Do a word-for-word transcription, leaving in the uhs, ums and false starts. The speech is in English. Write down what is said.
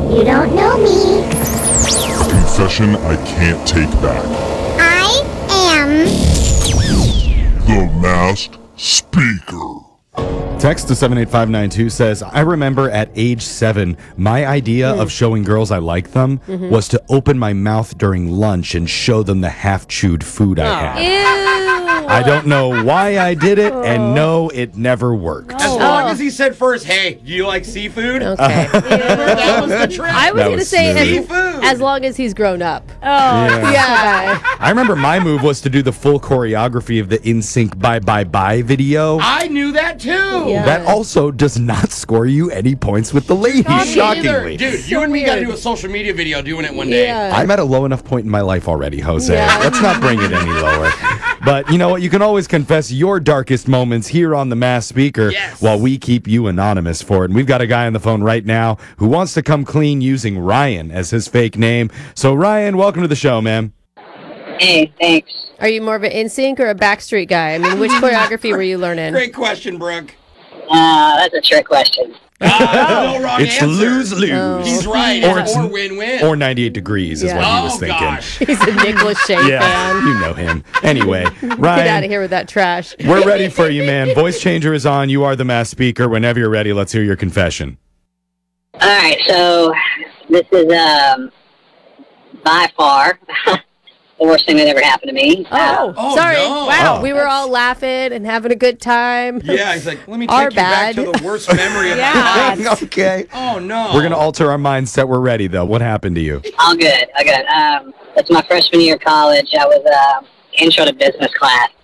You don't know me. Confession I can't take back. I am... The Masked Speaker. Text to seven eight five nine two says, I remember at age seven, my idea Mm. of showing girls I like them Mm-hmm. was to open my mouth during lunch and show them the half-chewed food I had. Ew. I don't know why I did it, and no, it never worked. As long as he said first, hey, do you like seafood? Okay. That was the trick. I was That going to was say smooth. as, Seafood. as long as he's grown up. Oh, Yeah. Yeah. I remember my move was to do the full choreography of the N Sync Bye Bye Bye video. I knew that too. Yeah. That also does not score you any points with the ladies, Me either. shockingly. Dude, you and me got to do a social media video doing it one day. Yeah. I'm at a low enough point in my life already, Jose. Yeah. Let's not bring it any lower. But you know what? You can always confess your darkest moments here on the Masked Speaker Yes. while we keep you anonymous for it. And we've got a guy on the phone right now who wants to come clean using Ryan as his fake name. So, Ryan, welcome to the show, man. Hey, thanks. Are you more of an N Sync or a Backstreet guy? I mean, which choreography were you learning? Great question, Brooke. Uh, that's a trick question. Ah, no wrong It's answer. lose-lose. Oh. He's right. Or Or, it's- or win-win. Or ninety-eight degrees is Yeah. what he oh, was thinking. gosh. He's a Nick Lachey Yeah, fan. you know him. Anyway, Get out of Ryan, here with that trash. we're ready for you, man. Voice changer is on. You are the Masked Speaker. Whenever you're ready, let's hear your confession. All right, so this is um, by far the worst thing that ever happened to me. Oh, Oh, sorry. no. Wow, Oh. we were all laughing and having a good time. Yeah, he's like, let me take Our you back bad. to the worst memory of Yeah. my life. Okay. Oh, no. We're going to alter our mindset. We're ready, though. What happened to you? All good, all good. Um, it's my freshman year of college. I was uh, intro to business class,